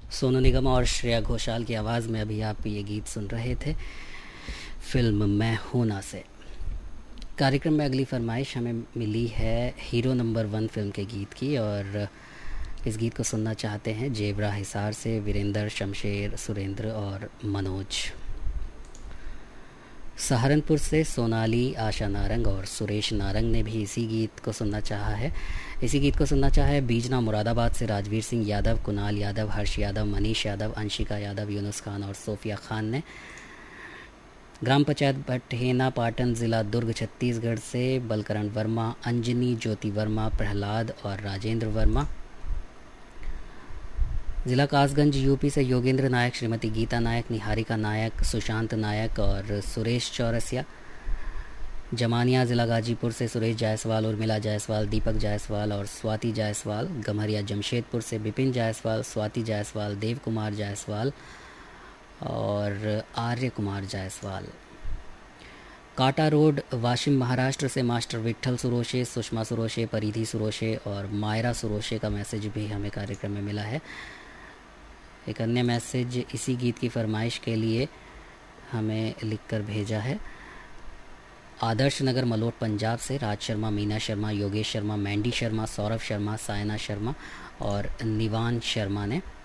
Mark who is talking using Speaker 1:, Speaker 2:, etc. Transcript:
Speaker 1: सोनू निगम और श्रेया घोषाल की आवाज़ में अभी आप ये गीत सुन रहे थे फिल्म मैं हूं ना से। कार्यक्रम में अगली फरमाइश हमें मिली है हीरो नंबर 1 फिल्म के गीत की, और इस गीत को सुनना चाहते हैं जेबरा हिसार से वीरेंद्र, शमशेर, सुरेंद्र और मनोज। सहारनपुर से सोनाली, आशा नारंग और सुरेश नारंग ने भी इसी गीत को सुनना चाहा है। इसी गीत को सुनना चाहा है बीजना मुरादाबाद से राजवीर सिंह यादव, कुणाल यादव, हर्ष यादव, मनीष यादव, अंशिका यादव, यूनुस खान और सोफिया खान ने। ग्राम पंचायत भटहेना, पाटन, ज़िला दुर्ग, छत्तीसगढ़ से बलकरण वर्मा, अंजनी, ज्योति वर्मा, प्रहलाद और राजेंद्र वर्मा। ज़िला कासगंज यूपी से योगेंद्र नायक, श्रीमती गीता नायक, निहारिका नायक, सुशांत नायक और सुरेश चौरसिया। जमानिया ज़िला गाजीपुर से सुरेश जायसवाल, उर्मिला जायसवाल, दीपक जायसवाल और स्वाति जायसवाल। गम्हरिया जमशेदपुर से विपिन जायसवाल, स्वाति जायसवाल, देव कुमार जायसवाल और आर्य कुमार जायसवाल। काटा रोड, वाशिम, महाराष्ट्र से मास्टर विट्ठल सुरोशे, सुषमा सुरोशे, परिधि सुरोशे और मायरा सुरोशे का मैसेज भी हमें कार्यक्रम में मिला है। एक अन्य मैसेज इसी गीत की फरमाइश के लिए हमें लिखकर भेजा है आदर्श नगर, मलोट, पंजाब से राज शर्मा, मीना शर्मा, योगेश शर्मा, मैंडी शर्मा, सौरभ शर्मा, सायना शर्मा और निवान शर्मा ने।